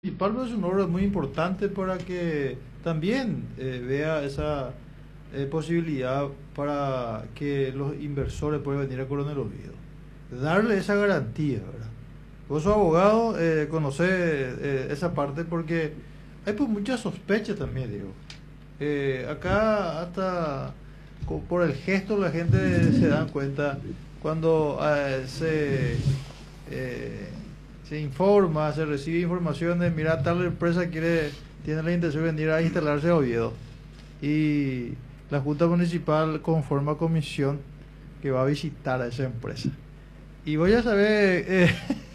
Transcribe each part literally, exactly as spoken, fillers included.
Y Pablo es una obra muy importante para que también eh, vea esa eh, posibilidad para que los inversores puedan venir a Coronel Oviedo. Darle esa garantía, ¿verdad? Vos sos abogado, eh, conocés eh, esa parte porque hay pues mucha sospecha también, digo. Eh, acá hasta co- por el gesto la gente se da cuenta cuando eh, se... eh, se informa, se recibe información de, mira, tal empresa quiere, tiene la intención de venir a instalarse a Oviedo. Y la Junta Municipal conforma comisión que va a visitar a esa empresa. Y voy a saber eh,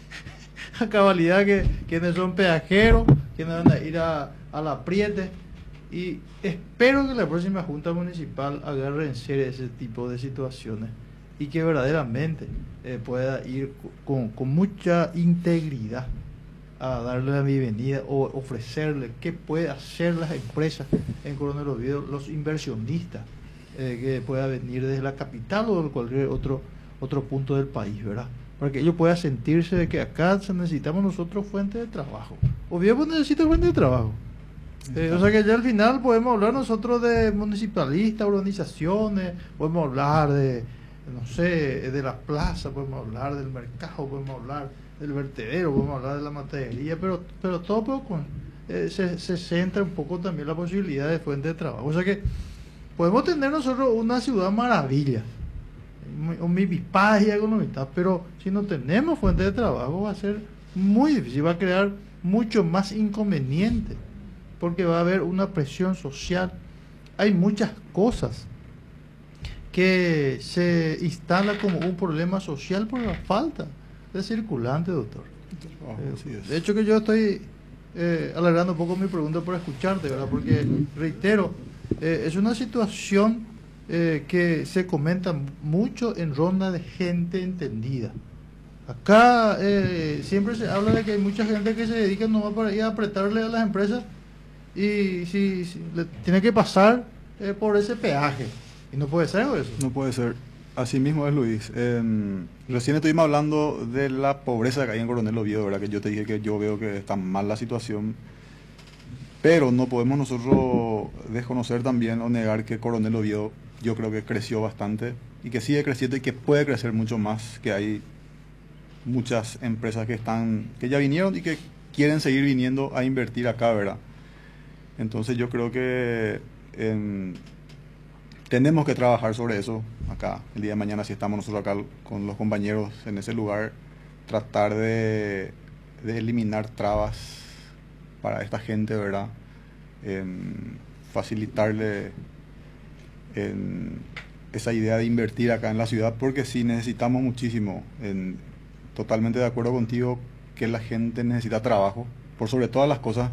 a cabalidad que quienes son peajeros, quienes van a ir a, a la Priete. Y espero que la próxima Junta Municipal agarre en serio ese tipo de situaciones y que verdaderamente eh, pueda ir con, con mucha integridad a darle la bienvenida o ofrecerle qué puede hacer las empresas en Coronel Oviedo, los inversionistas eh, que pueda venir desde la capital o de cualquier otro otro punto del país, ¿verdad? Para que ellos puedan sentirse de que acá necesitamos nosotros fuente de trabajo. Oviedo necesita fuente de trabajo. Eh, o sea que ya al final podemos hablar nosotros de municipalistas, organizaciones, podemos hablar de, no sé, de la plaza, podemos hablar del mercado, podemos hablar del vertedero, podemos hablar de la materia, pero pero todo pero con, eh, se, se centra un poco también la posibilidad de fuente de trabajo. O sea que podemos tener nosotros una ciudad maravilla, un mipipaje economista, pero si no tenemos fuente de trabajo va a ser muy difícil, va a crear mucho más inconvenientes, porque va a haber una presión social. Hay muchas cosas que se instala como un problema social por la falta de circulante, doctor. Oh, Eh, de hecho que yo estoy eh, alargando un poco mi pregunta por escucharte, ¿verdad? Porque, reitero, eh, es una situación eh, que se comenta mucho en ronda de gente entendida. Acá eh, siempre se habla de que hay mucha gente que se dedica nomás para ir a apretarle a las empresas y si, si le tiene que pasar eh, por ese peaje. Y no puede ser eso. No puede ser. Así mismo es, Luis. Eh, recién estuvimos hablando de la pobreza que hay en Coronel Oviedo, ¿verdad? Que yo te dije que yo veo que está mal la situación. Pero no podemos nosotros desconocer también o negar que Coronel Oviedo yo creo que creció bastante y que sigue creciendo y que puede crecer mucho más, que hay muchas empresas que están, que ya vinieron y que quieren seguir viniendo a invertir acá, ¿verdad? Entonces yo creo que en, tenemos que trabajar sobre eso acá. El día de mañana, si estamos nosotros acá con los compañeros en ese lugar, tratar de, de eliminar trabas para esta gente, ¿verdad? En facilitarle en esa idea de invertir acá en la ciudad, porque sí necesitamos muchísimo. En, totalmente de acuerdo contigo que la gente necesita trabajo, por sobre todas las cosas.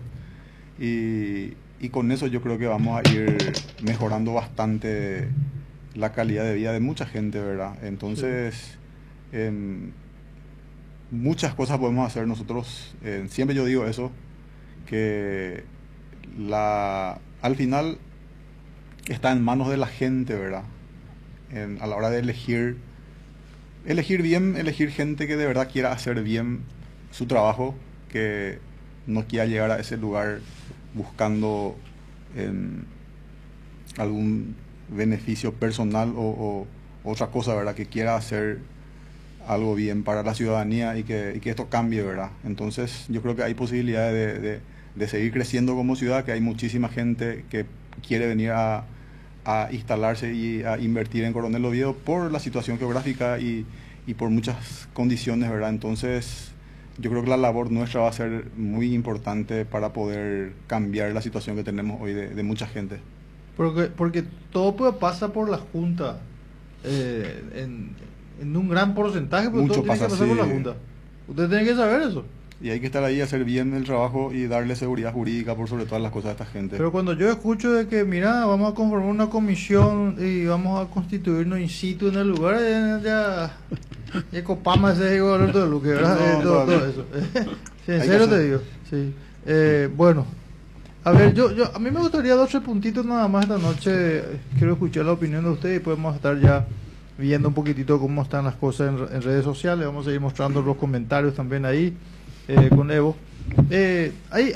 Y, y con eso yo creo que vamos a ir mejorando bastante la calidad de vida de mucha gente, ¿verdad? Entonces, sí. eh, muchas cosas podemos hacer nosotros. Eh, siempre yo digo eso, que la, al final está en manos de la gente, ¿verdad? En, a la hora de elegir, elegir bien, elegir gente que de verdad quiera hacer bien su trabajo, que no quiera llegar a ese lugar buscando en algún beneficio personal o, o otra cosa, ¿verdad? Que quiera hacer algo bien para la ciudadanía y que, y que esto cambie, ¿verdad? Entonces yo creo que hay posibilidades de, de, de seguir creciendo como ciudad, que hay muchísima gente que quiere venir a, a instalarse y a invertir en Coronel Oviedo por la situación geográfica y, y por muchas condiciones, ¿verdad? Entonces yo creo que la labor nuestra va a ser muy importante para poder cambiar la situación que tenemos hoy de, de mucha gente. Porque, porque todo pues pasa por la Junta, eh, en, en un gran porcentaje, pero Mucho todo tiene pasa que pasar así. por la Junta. Usted tiene que saber eso. Y hay que estar ahí, hacer bien el trabajo y darle seguridad jurídica por sobre todas las cosas a esta gente. Pero cuando yo escucho de que, mira, vamos a conformar una comisión y vamos a constituirnos in situ en el lugar, ya... ya y Copama ese digo Alberto de Luque, ¿verdad? No, eh, todo, no, todo eso. Sí, en hay serio que te hacer. digo. Sí. Eh, bueno, a ver, yo, yo, a mí me gustaría dos tres puntitos nada más esta noche. Quiero escuchar la opinión de ustedes y podemos estar ya viendo un poquitito cómo están las cosas en, en redes sociales. Vamos a ir mostrando los comentarios también ahí eh, con Evo. Eh, hay,